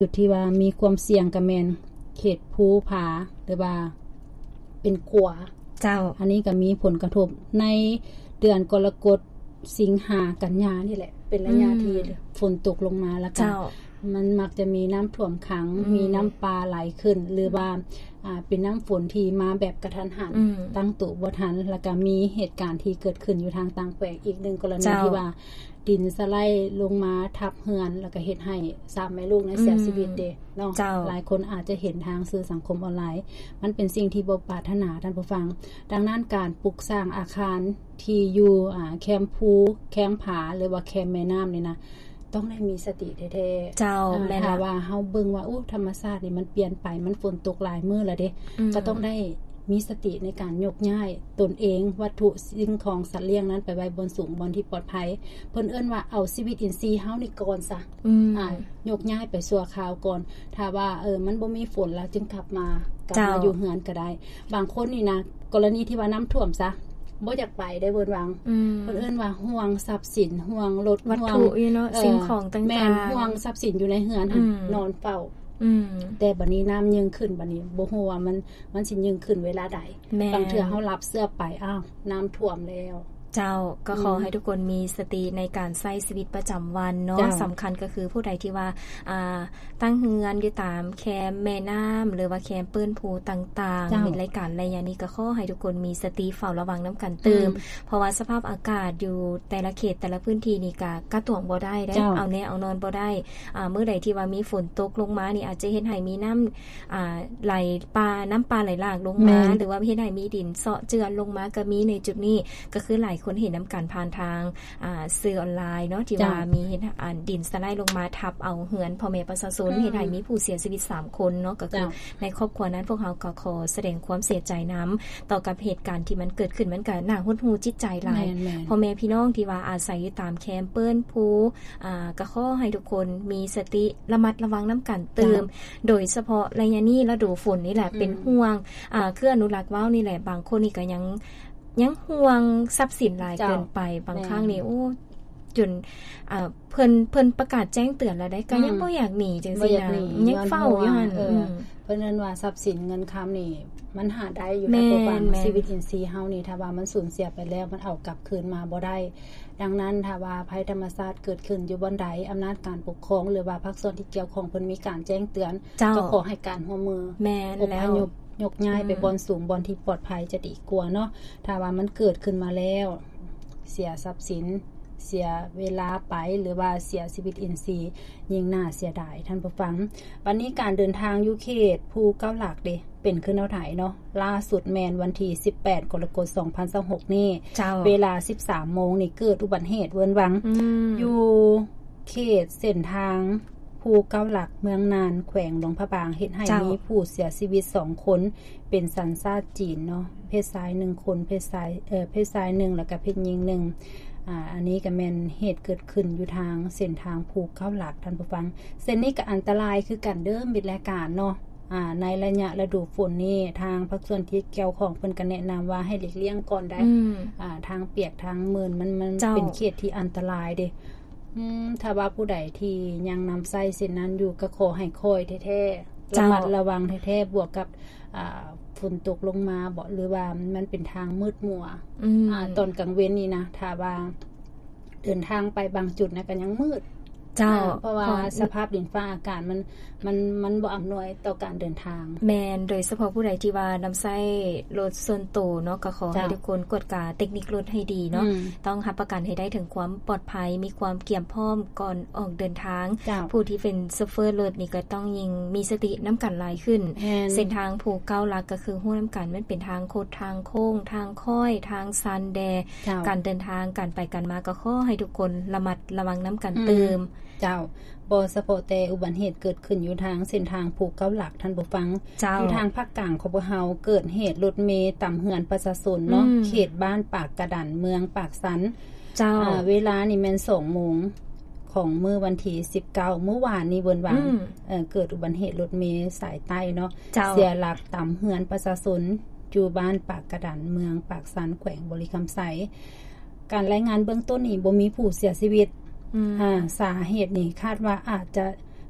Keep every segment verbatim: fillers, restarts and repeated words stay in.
จุดที่ว่ามีความเสี่ยงก็แม่นเขตภูผาหรือว่าเป็นกัวเจ้าอันนี้ก็มีผลกระทบในเดือนกรกฎสิงหากันยานี่แหละเป็นระยะที่ฝนตกลงมาแล้วก็มันมักจะมีน้ำท่วมขังมีน้ำปลาไหลขึ้นหรือว่าอ่าเป็นน้ำฝนที่มาแบบกระทันหันตั้งตุบ่ทันแล้วก็มีเหตุการณ์ที่เกิดขึ้นอยู่ทางต่างแปลงอีกหนึ่งกรณีที่ว่าดินสไลด์ลงมาทับเฮือนแล้วก็เฮ็ดให้สามแม่ลูกนั้นเสียชีวิตเด้เนาะหลายคนอาจจะเห็นทางสื่อสังคมออนไลน์มันเป็นสิ่งที่บ่ปรารถนาท่านผู้ฟังดังนั้นการปลูกสร้างอาคารที่อยู่อ่าแคมป์ภูแคมป์ผาหรือว่าแคมป์แม่น้ำนี่นะต้องได้มีสติแท้ๆเจ้าแม่นถ้าว่าเฮาเบิ่งว่าอู้ธรรมชาตินี่มันเปลี่ยนไปมันฝนตกหลายมื้อแล้วเด้ก็ต้องได้มีสติในการยกย้ายตนเองวัตถุสิ่งของสัตว์เลี้ยงนั้นไปไว้บนสูงบนที่ปลอดภัยเพิ่นเอิ้นว่าเอาชีวิตอินทรีย์เฮานี่ก่อนซะอ่ายกย้ายไปชั่วคราวก่อนถ้าว่าเออมันบ่มีฝนแล้วจึงกลับมากลับมาอยู่เฮือนก็ได้บางคนนี่นะกรณีที่ว่าน้ำท่วมซะบ่อยากไปได้เบิ่นวังเพิ่นเอิ้นว่าห่วงทรัพย์สินห่วงรถวัตถุอยู่เนาะสิ่งของต่างๆแม่นห่วงทรัพย์สินอยู่ในเฮือนหั่นนอนเฝ้าแต่บัดนี้น้ำยิงขึ้นบัดนี้บ่ฮู้ว่ามันมันสิยิงขึ้นเวลาใดบางเทื่อเฮารับเสื้อไปอ้าวน้ำท่วมแล้วเจ้าก็ขอให้ทุกคนมีสติในการใช้ชีวิตประจำวันเนาะสำคัญก็คือผู้ใดที่ว่าอ่าตั้งเฮือนอยู่ตามแคมป์แม่น้ำหรือว่าแคมป์ปื้นภูต่างๆมีรายการระยะนี้ก็ขอให้ทุกคนมีสติเฝ้าระวังน้ำกันเติมเพราะว่าสภาพอากาศอยู่แต่ละเขตแต่ละพื้นที่นี่ก็กระตวงบ่ได้ได้เอาแน่เอานอนบ่ได้อ่ามื้อใดที่ว่ามีฝนตกลงมานี่อาจจะเฮ็ดให้มีน้ำอ่าไหลปลาน้ำปลาไหลหลากลงมาหรือว่าเฮ็ดให้มีดินเซาะเจือนลงมาก็มีในจุดนี้ก็คือหลายคนเห็นน้ำกันผ่านทางอ่าสื่อออนไลน์เนาะที่ว่ามีเห็นอ่าดินสไลด์ลงมาทับเอาเหือนพ่อแม่ประชาชนเฮ็ดให้มีผู้เสียชีวิตสามคนเนาะก็คือในครอบครัวนั้นพวกเราก็ขอแสดงความเสียใจนำต่อกับเหตุการณ์ที่มันเกิดขึ้นมันก็น่าหดหู่จิตใจหลายพ่อแม่พี่น้องที่ว่าอาศัยอยู่ตามแคมป์เปิ้นภูอ่าก็ขอให้ทุกคนมีสติระมัดระวังน้ำกันเติมโดยเฉพาะระยะนี้ฤดูฝนนี่แหละเป็นห่วงอ่าคืออนุรักษ์ว้าวนี่แหละบางคนนี่ก็ยังยังห่วงทรัพย์สินหลายเกินไปบางครั้งนี่โอ้จนอ่าเพิ่นเพิ่นประกาศแจ้งเตือนแล้วได้ก็ยังบ่อยากหนีจังซี่นะยังเฝ้าอยู่หั่นเพิ่นนั้นว่าทรัพย์สินเงินคำนี่มันหาได้อยู่ในตัวบ้านชีวิตอินทรีย์เฮานี่ถ้าว่ามันสูญเสียไปแล้วมันเอากลับคืนมาบ่ได้ดังนั้นถ้าว่าภัยธรรมชาติเกิดขึ้นอยู่บนใดอำนาจการปกครองหรือว่าภาคส่วนที่เกี่ยวข้องเพิ่นมีการแจ้งเตือนก็ขอให้การร่วมมือแม่นแล้วยกย้ายไปบนสูงบนที่ปลอดภัยจะดีกว่าเนาะถ้าว่ามันเกิดขึ้นมาแล้วเสียทรัพย์สินเสียเวลาไปหรือว่าเสียชีวิตอินทรีย์ยิ่งน่าเสียดายท่านผู้ฟังวันนี้การเดินทางอยู่เขตภูเก้าหลักเด้เป็นขึ้นเอาถ่ายเนาะล่าสุดแมนวันที่สิบแปดกรกฎาคมสองพันยี่สิบหกนี่เวลา สิบสามโมงนี่เกิดอุบัติเหตุเวินวังอยู่เขตเส้นทางภูเก้าหลักเมืองนานแขวงหลวงพระบางเฮ็ดให้มีผู้เสียชีวิตสองคนเป็นสัญชาติจีนเนาะเพศชายหนึ่งคนเพศชายเอ่อเพศชายหนึ่งแล้วก็เพศหญิงหนึ่งอ่าอันนี้ก็แม่นเหตุเกิดขึ้นอยู่ทางเส้นทางภูเก้าหลักท่านผู้ฟังเส้นนี้ก็อันตรายคือกันเด้อมิตรรายการเนาะอ่าในระยะฤดูฝนนี่ทางภาคส่วนที่เกี่ยวข้องเพิ่นก็แนะนำว่าให้หลีกเลี่ยงก่อนได้อ่าทางเปียกทางมืนมันมันเป็นเขตที่อันตรายเด้อืมถ้าว่าผู้ใดที่ยังนำไส้เส้นนั้นอยู่ก็ขอให้คอยแท้ๆระมัดระวังแท้ๆบวกกับอ่าฝนตกลงมาบ่หรือว่ามันเป็นทางมืดมัวอ่าตอนกลางเว้นนี่นะถ้าว่าเดินทางไปบางจุดนะก็ยังมืดเจ้าเพราะว่าสภาพดินฟ้าอากาศมันมันมันบ่อำนวยต่อการเดินทางแม่นโดยเฉพาะผู้ใดที่ว่านำใช้รถส่วนตัวเนาะก็ขอให้ทุกคนกวดกาเทคนิครถให้ดีเนาะต้องรับประกันให้ได้ถึงความปลอดภัยมีความเกี่ยมพร้อมก่อนออกเดินทางผู้ที่เป็นโชเฟอร์รถนี่ก็ต้องยิงมีสติน้ำกันหลายขึ้นเส้นทางภูเก้าหลักก็คือฮู้น้ำกันมันเป็นทางโคดทางโค้งทางค่อยทางซันแดการเดินทางการไปกันมาก็ขอให้ทุกคนระมัดระวังน้ำกันเติมเจ้าบ่เฉพาะแต่อุบัติเหตุเกิดขึ้นอยู่ทางเส้นทางภูเก้าหลักท่านผู้ฟังอยู่ทางภาคกลางของพวกเฮาเกิดเหตุรถเมล์ต่ำเหือนประชาชนเนาะเขตบ้านปากกระดันเมืองปากสันเจ้าอ่าเวลานี่แม่น สองโมงของมื้อวันที่สิบเก้าเมื่อวานนี้เบิ่นว่าเอ่อเกิดอุบัติเหตุรถเมล์สายใต้เนาะเสียหลักต่ำเหือนประชาชนอยู่บ้านปากกระดันเมืองปากสันแขวงบริคำไสการรายงานเบื้องต้นนี่บ่มีผู้เสียชีวิตอ่าสาเหตุนี่คาดว่าอาจจะ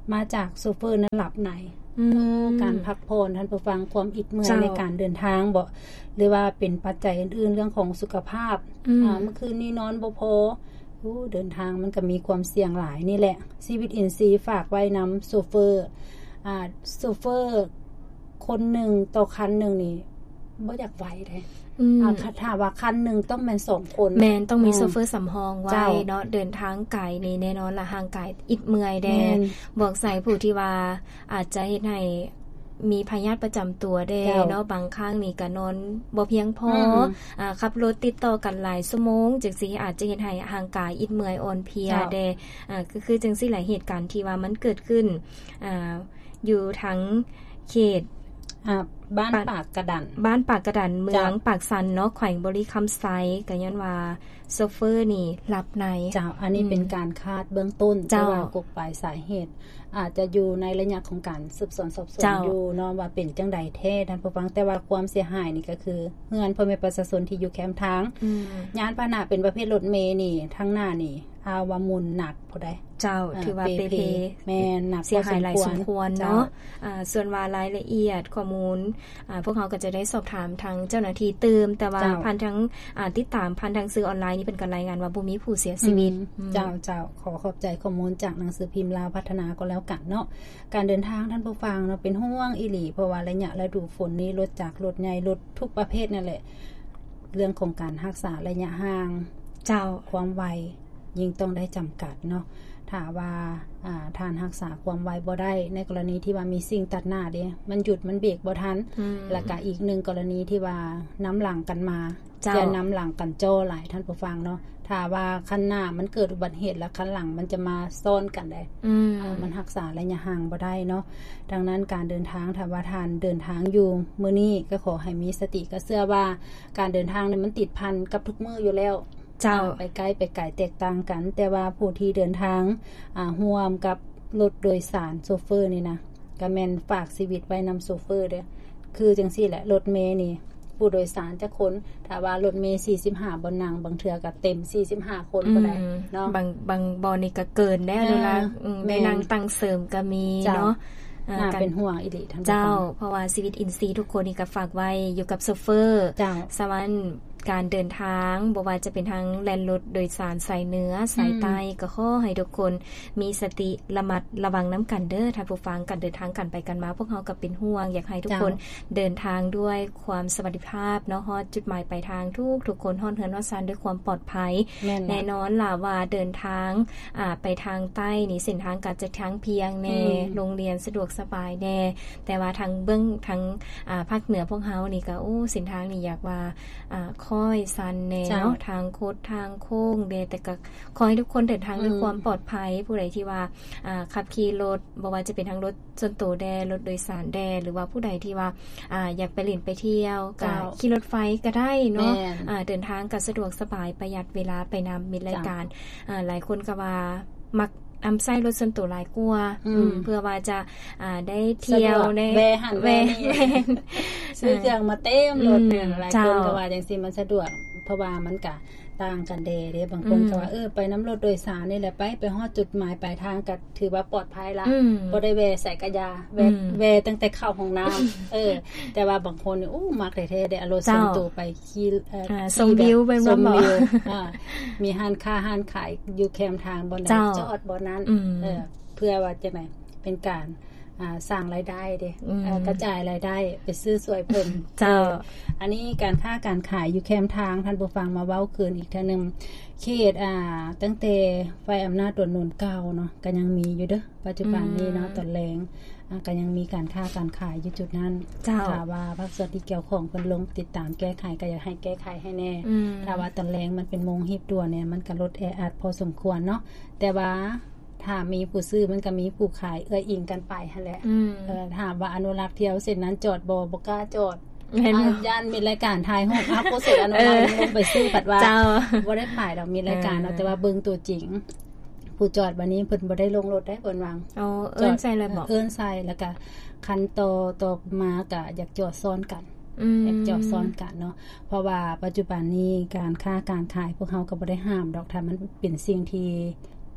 มาจากโซเฟอร์นั้นหลับในการพักผ่อนท่านผู้ฟังความอิดเมื่อยในการเดินทางบ่หรือว่าเป็นปัจจัยอื่นๆเรื่องของสุขภาพอ่าเมื่อคืนนี้นอนบ่พออู้เดินทางมันก็มีความเสี่ยงหลายนี่แหละชีวิตอินทรีย์ฝากไว้นำโซเฟอร์อ่าโซเฟอร์คนหนึ่งต่อคันหนึ่งนี่บ่อยากไหวเด้อ่าถ้าว่าคันหนึ่งต้องแม่นสองคนแม่นต้องมีโซเฟอร์สำรองไว้เนาะเดินทางไกลนี่แน่นอนละห่างไกลอิดเมื่อยแดบอกใส่ผู้ที่ว่าอาจจะเฮ็ดให้มีพยาธิประจำตัวได้เนาะบางครั้งนี่ก็นอนบ่เพียงพออ่าขับรถติดต่อกันหลายชั่วโมงจังซี่อาจจะเฮ็ดให้ร่างกายอิดเมื่อยอ่อนเพลียได้อ่าก็คือจังซี่หลายเหตุการณ์ที่ว่ามันเกิดขึ้นอ่าอยู่ทั้งเขตอ่าบ้านปากกระดันบ้านปากกระดันเมืองปากสันเนาะแขวงบริคำไซก็ย้อนว่าโซเฟอร์นี่หลับในเจ้าอันนี้เป็นการคาดเบื้องต้นแต่ว่ากบปลายสาเหตุอาจจะอยู่ในระยะของการสืบสวนสอบสวนอยู่เนาะว่าเป็นจังใดแท้ท่านผู้ฟังแต่ว่าความเสียหายนี่ก็คือเฮือนพ่อแม่ประชาชนที่อยู่แคมป์ทางยานพาหนะเป็นประเภทรถเมล์นี่ทั้งหน้านี่อาวามุนหนักผู้ใดเจ้าถือว่าเปเพแม่นหนักเสียหายหลายสมควรเนาะอ่าส่วนว่ารายละเอียดข้อมูลอ่าพวกเขาก็จะได้สอบถามทางเจ้าหน้าที่เติมแต่ว่าผ่านทางอ่าติดตามผ่านทางสื่อออนไลน์นี่เป็นการรายงานว่าบ่มีผู้เสียชีวิตเจ้าเจ้าขอขอบใจข้อมูลจากหนังสือพิมพ์ลาวพัฒนาก็แล้วกันเนาะการเดินทางท่านผู้ฟังเนาะเป็นห่วงอีหลีเพราะว่าระยะฤดูฝนนี้รถจากรถใหญ่รถทุกประเภทนั่นแหละเรื่องของการรักษาระยะห่างเจ้าความไวยิ่งต้องได้จำกัดเนาะถ้าว่าอ่าทานรักษาความไวบ่ได้ในกรณีที่ว่ามีสิ่งตัดหน้าเด้มันหยุดมันเบรกบ่ทันแล้วก็อีกหนึ่งกรณีที่ว่าน้ำหลังกันมาจะน้ำหลังกันโจ้หลายท่านผู้ฟังเนาะถ้าว่าคันหน้ามันเกิดอุบัติเหตุแล้วคันหลังมันจะมาซ้อนกันได้อืมมันรักษาระยะห่างบ่ได้เนาะดังนั้นการเดินทางถ้าว่าทานเดินทางอยู่มื้อนี้ก็ขอให้มีสติก็เชื่อว่าการเดินทางนี่มันติดพันกับทุกมื้ออยู่แล้วเจ้าไปไกลไปไกลแตกต่างกันแต่ว่าผู้ที่เดินทางอ่าร่วมกับรถโดยสารโซเฟอร์นี่นะก็แม่นฝากชีวิตไว้นำโซเฟอร์เด้อคือจังซี่แหละรถเมล์นี่ผู้โดยสารจะคนถ้าว่ารถเมล์สี่สิบห้าบ่นั่งบางเทื่อก็เต็มสี่สิบห้าคนก็ได้เนาะบางบางบ่นี่ก็เกินแน่เวลาได้นั่งตั้งเสริมก็มีเนาะน่าเป็นห่วงอีหลีท่านเจ้าเพราะว่าชีวิตอินทรีย์ทุกคนนี่ก็ฝากไว้อยู่กับโซเฟอร์เจ้าสวรรค์การเดินทางบ่ว่าจะเป็นทางแล่นรถโดยสารสายเหนือสายใต้ก็ขอให้ทุกคนมีสติระมัดระวังน้ำกันเด้อท่านผู้ฟังการเดินทางกันไปกันมาพวกเฮาก็เป็นห่วงอยากให้ทุกคนเดินทางด้วยความสวัสดิภาพเนาะฮอดจุดหมายปลายทางทุกทุกคนฮอดเฮือนฮอดซานด้วยความปลอดภัยแน่นอนล่ะว่าเดินทางอ่าไปทางใต้นี่เส้นทางก็จะทางเพียงแน่โรงเรียนสะดวกสบายแน่แต่ว่าทางเบื้องทางอ่าภาคเหนือพวกเฮานี่ก็โอ้เส้นทางนี่อยากว่าอ่าค่อยซันแนวทางโคดทางโค้งเดแต่ก็ขอให้ทุกคนเดินทางด้วยความปลอดภัยผู้ใดที่ว่าอ่าขับขี่รถบ่ว่าจะเป็นทางรถส่วนตัวแดรถโดยสารแดหรือว่าผู้ใดที่ว่าอ่าอยากไปเล่นไปเที่ยวก็ขี่รถไฟก็ได้เนาะอ่าเดินทางก็สะดวกสบายประหยัดเวลาไปนำมีรายการอ่าหลายคนก็ว่ามักอำไส้รถส่วนตัวหลายกว่าเพื่อว่าจะอ่าได้เที่ยวได้แวะหันแวะซื้อเครื่องมาเต็มรถเนี่ยหลายคนก็ว่าจังซี่มันสะดวกเพราะว่ามันก็ต่างกันเด้เด้บางคนก็ว่าเออไปน้ำรถโดยสารนี่แหละไปไปฮอดจุดหมายปลายทางก็ถือว่าปลอดภัยละบ่ได้แวะใส่กระยาแวะแวะตั้งแต่เข้าห้องน้ำเออแต่ว่าบางคนนี่อู้มักแท้ๆได้เอารถส่วนตัวไปขี่เอ่อส่งวิวไปบ่บ่อ่ามีร้านค้าร้านขายอยู่แคมทางบ่นั้นจอดบ่นั้นเออเพื่อว่าจังได๋เป็นการอ่าสร้างรายได้เด้เอ่อกระจายรายได้ไปซื้อสวยเพิ่นเจ้าอันนี้การค้าการขายอยู่แคมทางท่านผู้ฟังมาเว้าคืนอีกเทื่อนึงเขตอ่าตั้งแต่ไฟอำนาจตนนนเก่าเนาะก็ยังมีอยู่เด้อปัจจุบันนี้เนาะตอนแรงอ่าก็ยังมีการค้าการขายอยู่จุดนั้นถ้าว่าภาคส่วนที่เกี่ยวข้องเพิ่นลงติดตามแก้ไขก็อยากให้แก้ไขให้แน่ถ้าว่าตอนแรงมันเป็นโมงฮีบด่วนเนี่ยมันก็ลดแออัดพอสมควรเนาะแต่ว่าถ้ามีผู้ซื้อมันก็มีผู้ขายเอื้ออิงกันไปหั่นแหละเออถามว่าอนุรักษ์เที่ยวเส้นนั้นจอดบ่บ่กล้าจอดย่านมีรายการถ่ายรูปอัพโพสต์อนุรักษ์ลงไปซื้อปัดว่าบ่ได้ถ่ายดอกมีรายการเนาะแต่ว่าเบิ่งตัวจริงผู้จอดบัดนี้เพิ่นบ่ได้ลงรถได้เพิ่นวางอ๋อเอิ้นใส่เลยบ่เอิ้นใส่แล้วก็คันต่อต่อมาก็อยากจอดซ้อนกันอยากจอดซ้อนกันเนาะเพราะว่าปัจจุบันนี้การค้าการขายพวกเฮาก็บ่ได้ห้ามดอกถ้ามันเป็นสิ่งที่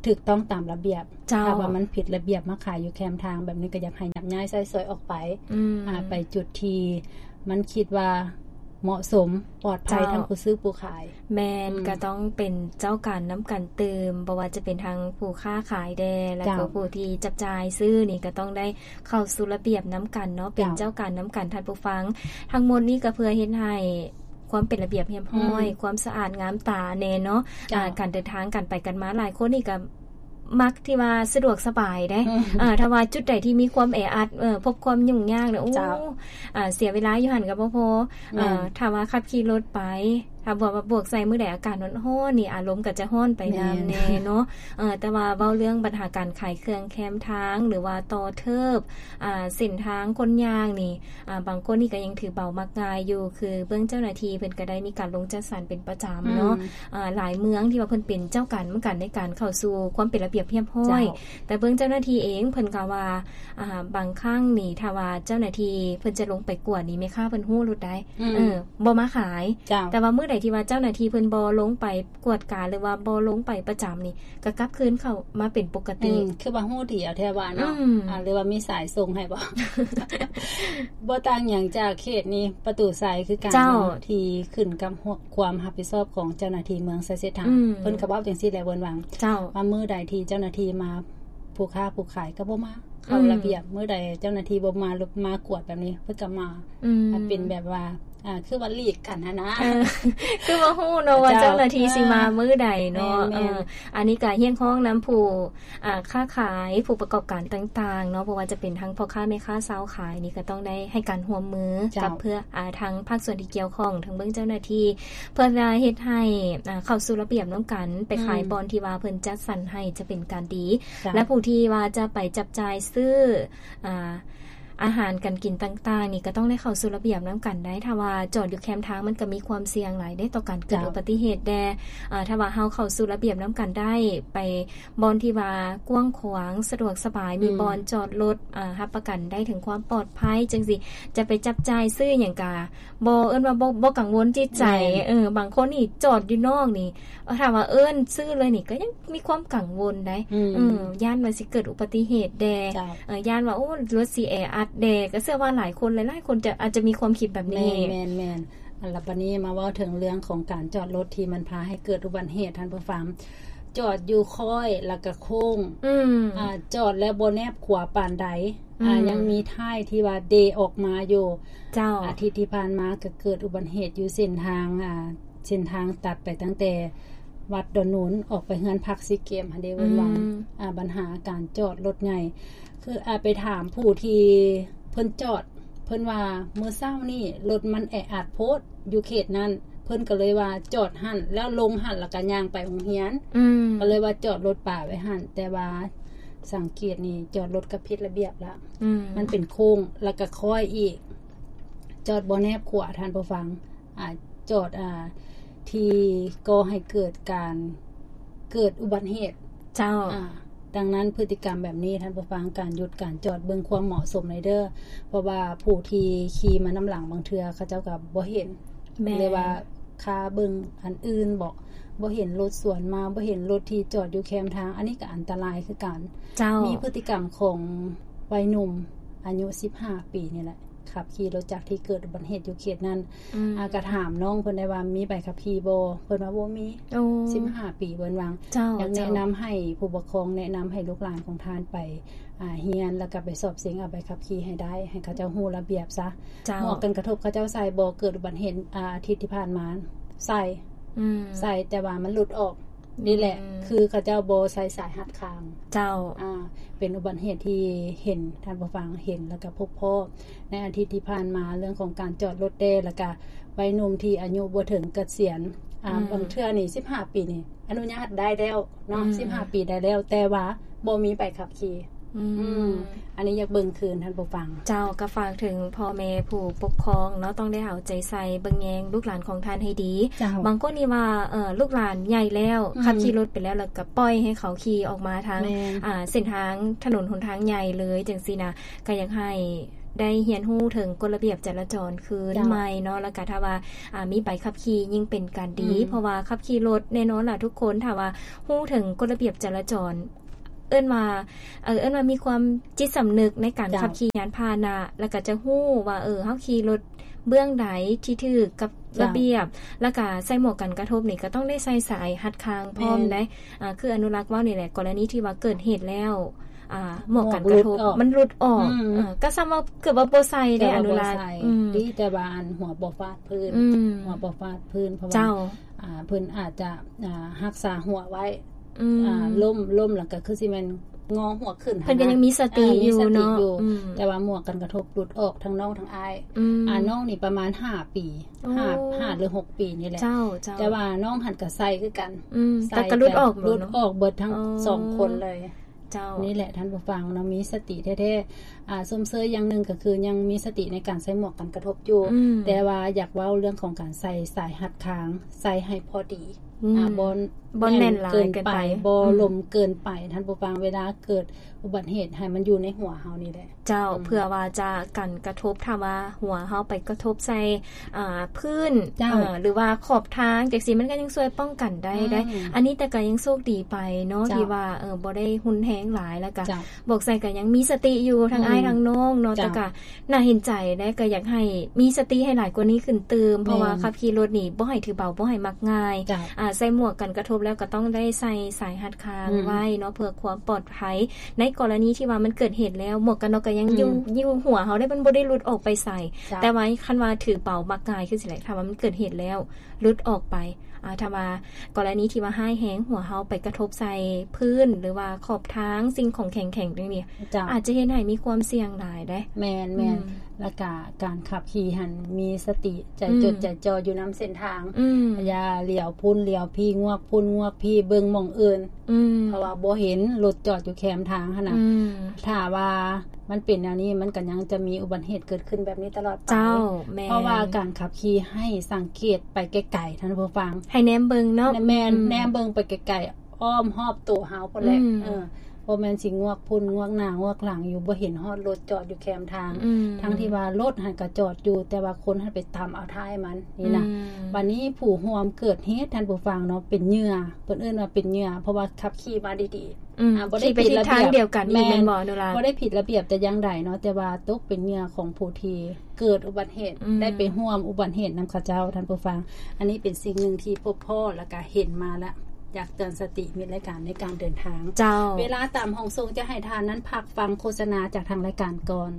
ถูกต้องตามระเบียบถ้าว่ามันผิดระเบียบมาขายอยู่แคมทางแบบนี้ก็อยากให้ยับย้ายใส่ซอยออกไปอ่าไปจุดที่มันคิดว่าเหมาะสมปลอดภัยทั้งผู้ซื้อผู้ขายแมนก็ต้องเป็นเจ้าการน้ำกันเติมบ่ว่าจะเป็นทางผู้ค้าขายแดแล้วก็ผู้ที่จับจ่ายซื้อนี่ก็ต้องได้เข้าสู่ระเบียบน้ำกันเนาะเป็นเจ้าการน้ำกันท่านผู้ฟังทั้งหมดนี้ก็เพื่อเฮ็ดให้ความเป็นระเบียบเรียบร้อยความสะอาดงามตาแน่เนาะการเดินทางกันไปกันมาหลายคนนี่ก็มักที่ว่าสะดวกสบายได้อ่าถ้าว่าจุดใดที่มีความแออัดเอ่อพบความยุ่งยากเนี่ยโอ้อ่าเสียเวลาอยู่หั่นก็บ่พอเอ่อถ้าว่าขับขี่รถไปถ้าบอกว่าบวกใส่มื้อใดอากาศร้อนๆนี่อารมณ์ก็จะร้อนไปนำแน่เนาะเอ่อแต่ว่าเว้าเรื่องปัญหาการขายเครื่องแคมทางหรือว่าต่อเทิบอ่าเส้นทางคนยางนี่อ่าบางคนนี่ก็ยังถือเบามักง่ายอยู่คือเบื้องเจ้าหน้าที่เพิ่นก็ได้มีการลงจัดสรรเป็นประจำเนาะอ่าหลายเมืองที่ว่าเพิ่นเป็นเจ้าการเหมือนกันในการเข้าสู่ความเป็นระเบียบเรียบร้อยแต่เบื้องเจ้าหน้าที่เองเพิ่นก็ว่าอ่าบางครั้งนี่ถ้าว่าเจ้าหน้าที่เพิ่นจะลงไปกวดนี่แม่ค้าเพิ่นฮู้รู้ได้เออบ่มาขายแต่ว่ามื้อใดที่ว่าเจ้าหน้าที่เพิ่นบ่ลงไปกวดการหรือว่าบ่ลงไปประจำนี่ก็กลับคืนเข้ามาเป็นปกติคือว่าฮู้ดีเอาแท้ว่าเนาะอ่าหรือว่ามีสายส่งให้บ่ บ่ต่างหยังจากเขตนี้ประตูสายคือการที่ขึ้นกับความรับผิดชอบของเจ้าหน้าที่เมืองไซเซทางเพิ่นก็เว้าจังซี่แหละเบิ่นว่าว่ามื้อใดที่เจ้าหน้าที่มาผู้ค้าผู้ขายก็บ่มาเข้าระเบียบมื้อใดเจ้าหน้าที่บ่มาหรือมากวดแบบนี้เพิ่นก็มาถ้าเป็นแบบว่าอ่าคือว่าลีกกันนะนะคือว่าฮู้เนาะว่าเจ้าหน้าที่สิมามื้อใดเนาะเอออันนี้ก็เฮียนข้องน้ำผู้อ่าค้าขายผู้ประกอบการต่างๆเนาะเพราะว่าจะเป็นทั้งพ่อค้าแม่ค้าสาวขายนี่ก็ต้องได้ให้การร่วมมือกับเพื่ออ่าทั้งภาคส่วนที่เกี่ยวข้องทั้งเบิ่งเจ้าหน้าที่เพื่อจะเฮ็ดให้อ่าเข้าสู่ระเบียบนำกันไปขายบอนที่ว่าเพิ่นจัดสรรให้จะเป็นการดีและผู้ที่ว่าจะไปจับจ่ายซื้ออ่าอาหารกันกินต่างๆนี่ก็ต้องได้เข้าสู่ระเบียบนำกันได้ถ้าว่าจอดอยู่แคมทางมันก็มีความเสี่ยงหลายได้ต่อการเกิดอุบัติเหตุแดอ่าถ้าว่าเฮาเข้าสู่ระเบียบนำกันได้ไปบอนที่ว่ากว้างขวางสะดวกสบายมีบอนจอดรถอ่ารับประกันได้ถึงความปลอดภัยจังสิจะไปจับจ่ายซื้อหยังกะบ่เอิ้นว่าบ่บ่กังวลจิตใจเออบางคนนี่จอดอยู่นอกนี่ถ้าว่าเอิ้นซื้อเลยนี่ก็ยังมีความกังวลได้เออย่านว่าสิเกิดอุบัติเหตุแดเออย่านว่าโอ้รถสิแออัดเด็กก็เชื่อว่าหลายคนหลายๆคนจะอาจจะมีความคิดแบบนี้แม่นๆๆอันละบัดนี้มาเว้าถึงเรื่องของการจอดรถที่มันพาให้เกิดอุบัติเหตุท่านผู้ฟังจอดอยู่ค่อยแล้วก็โค้งอืมอ่าจอดแล้วบ่แนบขวาปานใดอ่ายังมีท้ายที่ว่าเดออกมาอยู่เจ้าอาทิตย์ที่ผ่านมาก็เกิดอุบัติเหตุอยู่เส้นทางอ่าเส้นทางตัดไปตั้งแต่วัดดอนนูนออกไปเฮือนพักซีเกมหั่นเด้เว้นว่าอ่าปัญหาการจอดรถใหญ่คืออ่าไปถามผู้ที่เพิ่นจอดเพิ่นว่ามื้อเช้านี่รถมันแออัดโพดอยู่เขตนั้นเพิ่นก็เลยว่าจอดหั่นแล้วลงหั่นแล้วก็ย่างไปโรงเรียนอืมก็เลยว่าจอดรถป่าไว้หั่นแต่ว่าสังเกตนี่จอดรถก็ผิดระเบียบละอืมมันเป็นโค้งแล้วก็ค่อยอีกจอดบ่แนบขวาท่านผู้ฟังอ่าจอดอ่าที่ก่อให้เกิดการเกิดอุบัติเหตุเจ้าอ่าดังนั้นพฤติกรรมแบบนี้ท่านผู้ฟังการหยุดการจอดเบิ่งความเหมาะสมในเด้อเพราะว่าผู้ที่ขี่มานําหลังบางเทื่อเขาเจ้าก็บ่เห็นเลยว่าคาเบิ่งอันอื่นบ่บ่เห็นรถสวนมาบ่เห็นรถที่จอดอยู่แคมทางอันนี้ก็อันตรายคือกันมีพฤติกรรมของวัยหนุ่มอายุสิบห้าปีนี่แหละขับขี่รถจักรที่เกิดอุบัติเหตุอยู่เขตนั้นอ่าก็ถามน้องเพิ่นได้ว่ามีใบขับขี่บ่เพิ่นว่าบ่มีสิบห้าปีเพิ่นว่าอยากแนะนําให้ผู้ปกครองแนะนําให้ลูกหลานของท่านไปอ่าเรียนแล้วก็ไปสอบเสียงเอาใบขับขี่ให้ได้ให้เขาเจ้าฮู้ระเบียบซะหมวกกันกระทบเขาเจ้าใส่บ่เกิดอุบัติเหตุอ่าอาทิตย์ที่ผ่านมาใส่อืมใส่แต่ว่ามันหลุดออกนี่แหละคือเขาเจ้าบ่ใส่สายหัดคางเจ้าอ่าเป็นอุบัติเหตุที่เห็นท่านผู้ฟังเห็นแล้วก็พบพบในอาทิตย์ที่ผ่านมาเรื่องของการจอดรถเดแล้วก็วัยหนุ่มที่อายุบ่ถึงเกษียณอ่าบางเทื่อนี่สิบห้าปีนี่อนุญาตได้แล้วเนาะสิบห้าปีได้แล้วแต่ว่าบ่มีใบขับขี่อืมอันนี้อยากเบิ่งคืนท่านผู้ฟังเจ้าก็ฝากถึงพ่อแม่ผู้ปกครองเนาะต้องได้เอาใจใส่เบิ่งแยงลูกหลานของท่านให้ดีบางคนนี่ว่าเอ่อลูกหลานใหญ่แล้วขับขี่รถไปแล้วแล้วก็ปล่อยให้เขาขี่ออกมาทางอ่าเส้นทางถนนหนทางใหญ่เลยจังซี่นะก็อยากให้ได้เรียนรู้ถึงกฎระเบียบจราจรคืนใหม่เนาะแล้วก็ถ้าว่าอ่ามีใบขับขี่ยิ่งเป็นการดีเพราะว่าขับขี่รถแน่นอนล่ะทุกคนถ้าว่ารู้ถึงกฎระเบียบจราจรเอิ้นว่าเออเอิ้นว่ามีความจิตสำนึกในการขับขี่ยานพาหนะแล้วก็จะฮู้ว่าเออเฮาขี่รถเบื้องใดที่ถูกกับระเบียบแล้วก็ใส่หมวกกันกระทบนี่ก็ต้องได้ใส่สายหัดคางพร้อมได้อ่าคืออนุรักษ์ว่านี่แหละกรณีที่ว่าเกิดเหตุแล้วอ่าหมวกกันกระทบมันหลุดออกเออก็ซ้ำว่าเกิดว่าบ่ใส่ได้อนุรักษ์ดีแต่ว่าอันหัวบ่ฟาดพื้นหัวบ่ฟาดพื้นเพราะว่าอ่าเพิ่นอาจจะอ่ารักษาหัวไว้อ่าล้มล้มแล้วก็คือสิแม่นงอหัวขึ้นเพิ่นก็ยังมีสติอยู่เนาะแต่ว่าหมวกกันกระทบหลุดออกทั้งน้องทั้งอ้ายอ่าน้องนี่ประมาณห้าปีห้า ห้าหรือหกปีนี่แหละแต่ว่าน้องหันก็ใส่คือกันแต่ก็หลุดออกหลุดออกเบิดทั้งสองคนเลยเจ้านี่แหละท่านผู้ฟังเนาะมีสติแท้ๆอ่าส้มเซยอย่างนึงก็คือยังมีสติในการใส่หมวกกันกระทบอยู่แต่ว่าอยากเว้าเรื่องของการใส่สายหัดคางใส่ให้พอดีอ่าบ่บ่แน่นหลายเกินไปบ่ลมเกินไปท่านผู้ฟังเวลาเกิดอุบัติเหตุให้มันอยู่ในหัวเฮานี่แหละเจ้าเพื่อว่าจะกันกระทบถ้าว่าหัวเฮาไปกระทบใส่อ่าพื้นเอ่อหรือว่าขอบทางจังซี่มันก็ยังช่วยป้องกันได้ได้อันนี้แต่ก็ยังโชคดีไปเนาะที่ว่าเออบ่ได้หุนแฮงหลายแล้วก็บอกใส่ก็ยังมีสติอยู่ทั้งอ้ายทั้งน้องเนาะแต่ก็น่าเห็นใจได้ก็อยากให้มีสติให้หลายกว่านี้ขึ้นเติมเพราะว่าขับขี่รถนี่บ่ให้ถือเบาบ่ให้มักง่ายอ่าใส่หมวกกันกระทบแล้วก็ต้องได้ใส่สายหัดคางไว้เนาะเพื่อความปลอดภัยในกรณีที่ว่ามันเกิดเหตุแล้วหมวกกันน็อกก็ยังอยู่อยู่หัวเฮาได้มันบ่ได้หลุดออกไปใส่แต่ว่าคันว่าถือเป่ามักง่ายคือสิแหละถ้าว่ามันเกิดเหตุแล้วหลุดออกไปอ่าถ้าว่ากรณีที่ว่าห้ายแฮงหัวเฮาไปกระทบใส่พื้นหรือว่าขอบทางสิ่งของแข็งๆตรงนี้อาจจะเฮ็ดให้มีความเสี่ยงหลายได้แม่นๆแล้วก็การขับขี่หันมีสติใจจดใจจ่ออยู่นำเส้นทางอย่าเลี้ยวพุ่นเลี้ยวพี่งวกพุ่นงวกพี่เบิ่งมองอื่นเพราะว่าบ่เห็นรถจอดอยู่แคมทางหั่นน่ะถ้าว่ามันเป็นแนวนี้มันก็ยังจะมีอุบัติเหตุเกิดขึ้นแบบนี้ตลอดไปเพราะว่าการขับขี่ให้สังเกตไปไกลๆท่านผู้ฟังให้แนมเบิ่งเนาะแม่นแนมเบิ่งไปไกลๆอ้อมรอบตัวเฮาพุ่นแหละเออบ่แม่นสิงวกพุ่นงวกหน้างวกหลังอยู่บ่เห็นฮอดรถจอดอยู่แคมทางทั้งที่ว่ารถหันก็จอดอยู่แต่ว่าคนหันไปตามเอาท้ายมันนี่นะบัดนี้ผู้ร่วมเกิดเหตุท่านผู้ฟังเนาะเป็นเหยื่อเพิ่นเอิ้นว่าเป็นเหยื่อเพราะว่าขับขี่มาดีๆอ่าบ่ได้ผิดระเบียบเดียวกันแม่นบ่นุราบ่ได้ผิดระเบียบแต่อย่างใดเนาะแต่ว่าตกเป็นเหยื่อของผู้ที่เกิดอุบัติเหตุได้ไปร่วมอุบัติเหตุนำเขาเจ้าท่านผู้ฟังอันนี้เป็นสิ่งนึงที่พบพ่อแล้วก็เห็นมาแล้วอยากเตือนสติมีรายการในการเดินทางเจ้าเวลาตามห้องทรงจะให้ทานนั้นพักฟังโฆษณาจากทางรายการก่อน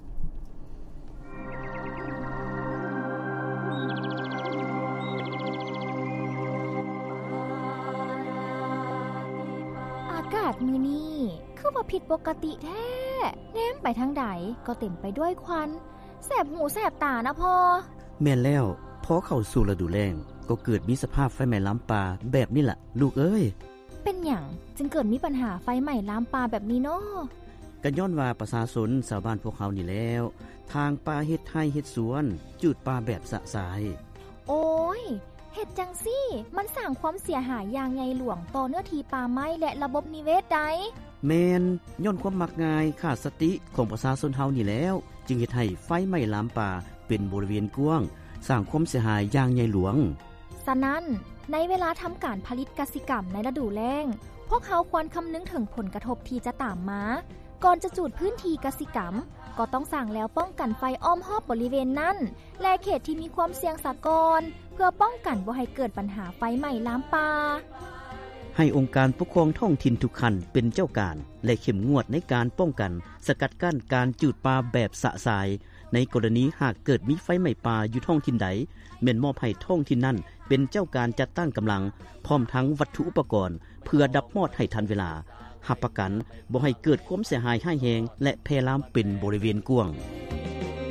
อากาศมื้อนี้คือว่าผิดปกติแท้แนมไปทางใดก็เต็มไปด้วยควันแสบหูแสบตานะพ่อแม่นแล้วพอเข้าสู่ฤดูแล้งก็เกิดมีสภาพไฟไหม้ลามปาแบบนี้ล่ะลูกเอ้ยเป็นหยังจึงเกิดมีปัญหาไฟไหม้ลามปาแบบนี้เนาะก็ย้อนว่าประชาชนชาวบ้านพวกเขานี่แล้วทางป่าเฮ็ดไร่เฮ็ดสวนจุดป่าแบบสะสายโอ้ยเฮ็ดจังซี่มันสร้างความเสียหายอย่างใหญ่หลวงต่อเนื้อที่ป่าไม้และระบบนิเวศใดแม่นย้อนความมักง่ายขาดสติของประชาชนเฮานี่แล้วจึงเฮ็ดให้ไฟไหม้ลามปาเป็นบริเวณกว้างสร้างความเสียหายอย่างใหญ่หลวงฉะนั้นในเวลาทำการผลิตกสิกรรมในฤดูแล้งพวกเขาควรคำนึงถึงผลกระทบที่จะตามมาก่อนจะจูดพื้นที่กสิกรรมก็ต้องสร้างแล้วป้องกันไฟอ้อมรอบบริเวณนั้นและเขตที่มีความเสี่ยงสากลเพื่อป้องกันบ่ให้เกิดปัญหาไฟไหม้ลามปาให้องค์การปกครองท้องถิ่นทุกขั้นเป็นเจ้าการและเข้มงวดในการป้องกันสกัดกั้นการจูดป่าแบบสะสายในกรณีหากเกิดมีไฟไหม้ป่าอยู่ท้องถิ่นใดแม่นมอบให้ท้องถิ่นนั้นเป็นเจ้าการจัดตั้งกำลังพร้อมทั้งวัตถุอุปกรณ์เพื่อดับมอดให้ทันเวลารับประกันบ่ให้เกิดความเสียหายร้ายแรงและแพร่ลามเป็นบริเวณกว้าง